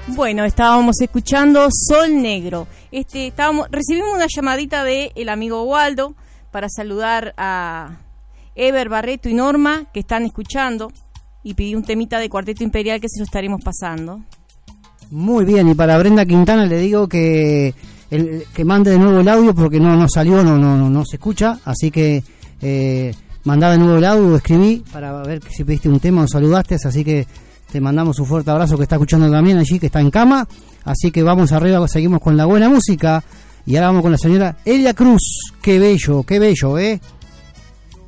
Bueno, estábamos escuchando Sol Negro. Recibimos una llamadita de el amigo Waldo para saludar a Ever, Barreto y Norma, que están escuchando, y pidió un temita de Cuarteto Imperial que se lo estaremos pasando. Muy bien, y para Brenda Quintana le digo que mande de nuevo el audio porque no salió, no se escucha, así que mandá de nuevo el audio, escribí para ver si pediste un tema o saludaste, así que te mandamos un fuerte abrazo, que está escuchando también allí, que está en cama. Así que vamos arriba, seguimos con la buena música. Y ahora vamos con la señora Elia Cruz. Qué bello, ¿eh?